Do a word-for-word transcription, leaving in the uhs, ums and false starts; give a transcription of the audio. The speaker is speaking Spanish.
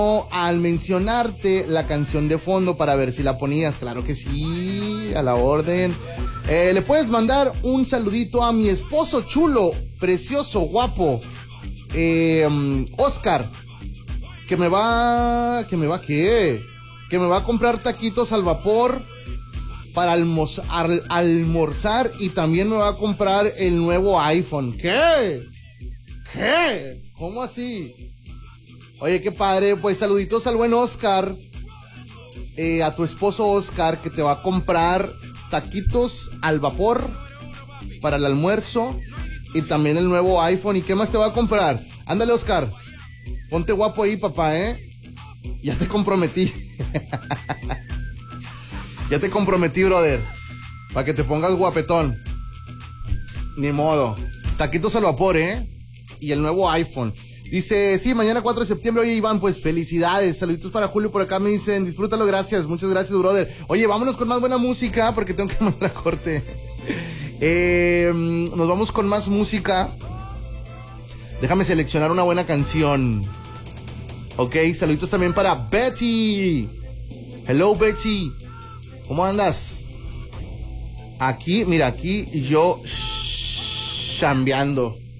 al mencionarte la canción de fondo para ver si la ponías. Claro que sí, a la orden. Eh, le puedes mandar un saludito a mi esposo chulo, precioso, guapo, eh, Oscar, que me va, que me va, ¿qué? Que me va a comprar taquitos al vapor para almorzar, al, almorzar y también me va a comprar el nuevo iPhone. ¿Qué? ¿Qué? ¿Cómo así? Oye, qué padre. Pues saluditos al buen Oscar, eh, a tu esposo Oscar, que te va a comprar taquitos al vapor para el almuerzo y también el nuevo iPhone. ¿Y qué más te va a comprar? Ándale, Oscar, ponte guapo ahí, papá, ¿eh? Ya te comprometí. Ya te comprometí, brother, para que te pongas guapetón. Ni modo. Taquitos al vapor, ¿eh? Y el nuevo iPhone. Dice, sí, mañana cuatro de septiembre. Oye, Iván, pues felicidades. Saluditos para Julio por acá. Me dicen, disfrútalo, gracias. Muchas gracias, brother. Oye, vámonos con más buena música porque tengo que mandar a corte. Eh, nos vamos con más música. Déjame seleccionar una buena canción. Ok, saluditos también para Betty. Hello, Betty. ¿Cómo andas? Aquí, mira, aquí yo chambeando.